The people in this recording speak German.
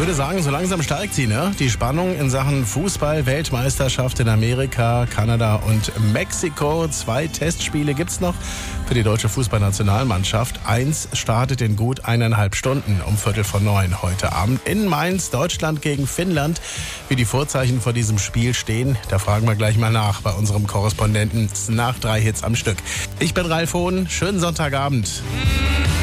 würde sagen, so langsam steigt sie, ne? Die Spannung in Sachen Fußball-Weltmeisterschaft in Amerika, Kanada und Mexiko. 2 Testspiele gibt's noch für die deutsche Fußballnationalmannschaft. 1 startet in gut 1,5 Stunden um 8:45 heute Abend in Mainz. Deutschland gegen Finnland. Wie die Vorzeichen vor diesem Spiel stehen, da fragen wir gleich mal nach bei unserem Korrespondenten nach 3 Hits am Stück. Ich bin Ralf Hohn. Schönen Sonntagabend.